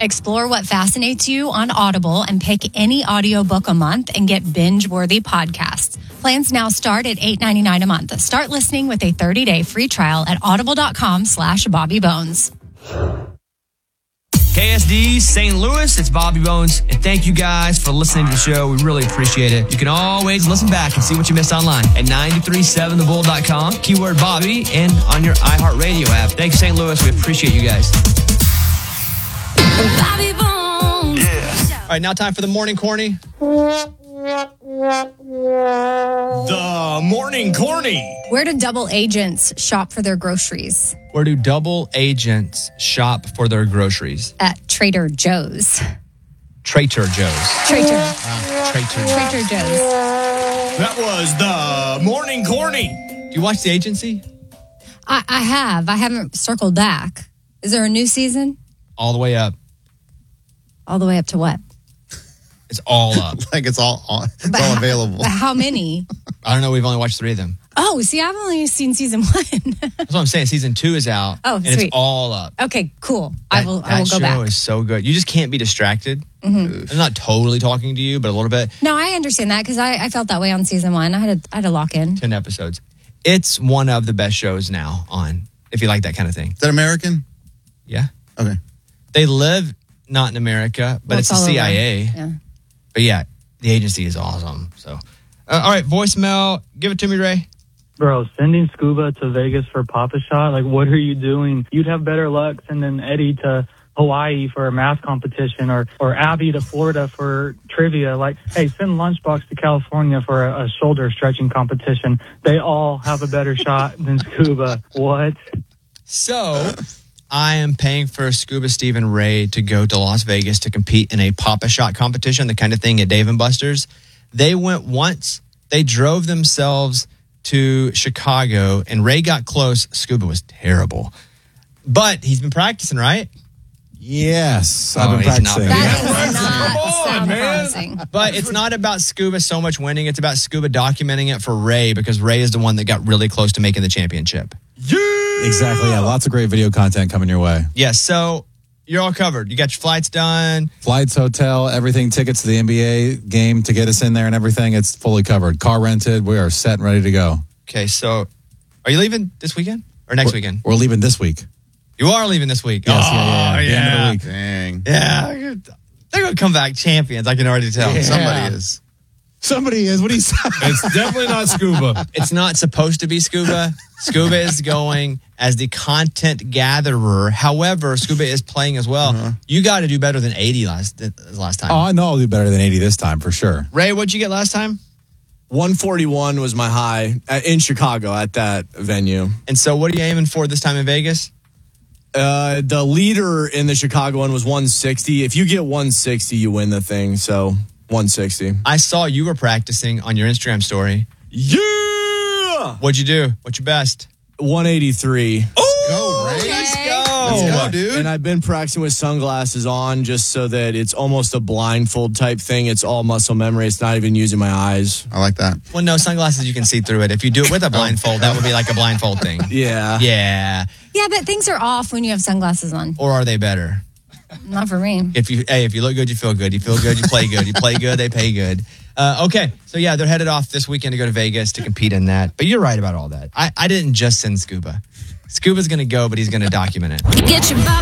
Explore what fascinates you on Audible and pick any audiobook a month and get binge-worthy podcasts. Plans now start at $8.99 a month. Start listening with a 30-day free trial at audible.com/BobbyBones. KSD St. Louis, it's Bobby Bones, and thank you guys for listening to the show. We really appreciate it. You can always listen back and see what you missed online at 937thebull.com, keyword Bobby, and on your iHeartRadio app. Thanks, St. Louis. We appreciate you guys. Bobby Bones. Yeah. All right, now time for the morning corny. The morning corny. Where do double agents shop for their groceries? Where do double agents shop for their groceries? At Trader Joe's. Trader Joe's. Trader Trader Joe's. That was the morning corny. Do you watch The Agency? I have. I haven't circled back. Is there a new season? All the way up. All the way up to what? It's all up. Like it's all available. But how many? I don't know. We've only watched 3 of them. Oh, see, I've only seen season 1. That's what I'm saying. Season 2 is out. Oh, and sweet. it's all up. Okay, cool. I will go back. That show is so good. You just can't be distracted. Mm-hmm. I'm not totally talking to you, but a little bit. No, I understand that because I felt that way on season 1. I had to lock in. 10 episodes. It's one of the best shows now on, if you like that kind of thing. Is that American? Yeah. Okay. They live not in America, but it's the CIA. Yeah. But yeah, The Agency is awesome. So, all right, voicemail. Give it to me, Ray. Bro, sending Scuba to Vegas for Papa Shot, like, what are you doing? You'd have better luck sending Eddie to Hawaii for a math competition or Abby to Florida for trivia. Like, hey, send Lunchbox to California for a shoulder stretching competition. They all have a better shot than Scuba. What? So, I am paying for Scuba Steve and Ray to go to Las Vegas to compete in a Papa Shot competition, the kind of thing at Dave & Buster's. They went once. They drove themselves to Chicago, and Ray got close. Scuba was terrible. But he's been practicing, right? Yes, I've been practicing. That does not sound promising. But it's not about Scuba so much winning. It's about Scuba documenting it for Ray because Ray is the one that got really close to making the championship. Exactly, yeah. Lots of great video content coming your way. Yes, so you're all covered. You got your flights done. Flights, hotel, everything, tickets to the NBA game to get us in there and everything. It's fully covered. Car rented. We are set and ready to go. Okay, so are you leaving this weekend or next weekend? We're leaving this week. You are leaving this week. Yes, yeah. The end of the week. Dang. Yeah, they're going to come back champions. I can already tell. Yeah. Somebody is. Somebody is. What do you say? It's definitely not Scuba. It's not supposed to be Scuba. Scuba is going as the content gatherer. However, Scuba is playing as well. Uh-huh. You got to do better than 80 last time. Oh, I know I'll do better than 80 this time for sure. Ray, what'd you get last time? 141 was my high in Chicago at that venue. And so what are you aiming for this time in Vegas? The leader in the Chicago one was 160. If you get 160, you win the thing. So 160. I saw you were practicing on your Instagram story. Yeah! What'd you do? What's your best? 183. Go, Ray. Let's go. Let's go, dude. And I've been practicing with sunglasses on just so that it's almost a blindfold type thing. It's all muscle memory. It's not even using my eyes. I like that. Well, no, sunglasses, you can see through it. If you do it with a blindfold, that would be like a blindfold thing. Yeah. Yeah. Yeah, but things are off when you have sunglasses on. Or are they better? Not for me. If you look good, you feel good. You feel good, you play good. You play good, they pay good. Okay, so yeah, they're headed off this weekend to go to Vegas to compete in that. But you're right about all that. I didn't just send Scuba. Scuba's going to go, but he's going to document it. Get your Bobby